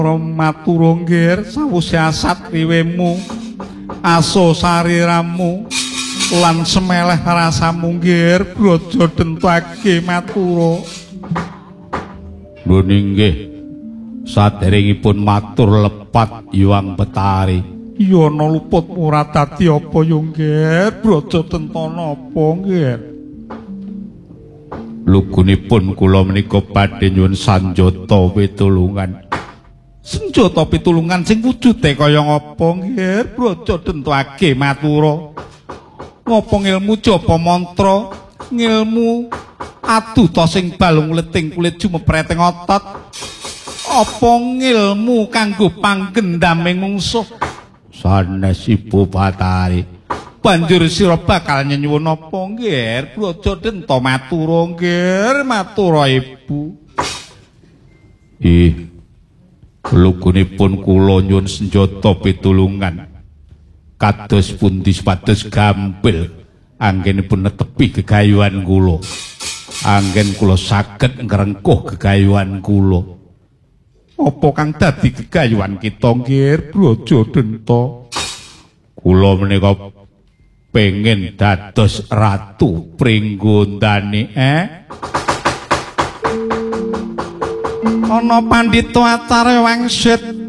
matura nggih sawise asat riwemu aso sariramu lan semeleh rasamu nggih Braja Dentake matura. Lho nggih saderengipun matur lepat Hyang Betari. Iya ana luput ora dadi apa yo nggih Braja Dentana apa nggih. Lugunipun kula menika badhe nyuwun sanjata pitulungan. Senjata pitulungan sing wujude kaya ngapa nggih Braja Dentake matura. Ngapa ngilmu japa mantra, ngilmu aduta sing balung leting kulit jumepreteng otot. Apa ngilmu kanggo panggendaming mungsuh? Sanes Ibu Batari. Banjur sira bakal nyuwun apa nggih Braja Denta matura nggih matura Ibu. Lugunipun kula nyuwun senjata pitulungan. Kados pundi supados gampil anggenipun netepi gegayuhan kula. Anggen kula saged ngrengkuh gegayuhan kula. Apa kang dadi gegayuhan kita nggih Braja Denta? Kula menika pengen dados ratu Pringgondani. Ana pandhita acara wangsit